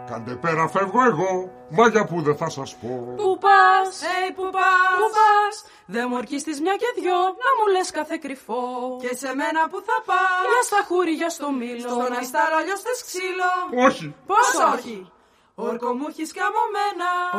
Κάντε πέρα, φεύγω εγώ, μα για που δεν θα σας πω. Πού πας, πού πας, δε μου ορκίστης μια και δυο, να μου λες κάθε κρυφό. Και σε μένα που θα πας, για στα χούρια στο μήλο, στον αστάρο αλλιώς θες ξύλο. Όχι. Πώς όχι, όρκο μου έχεις καμωμένα.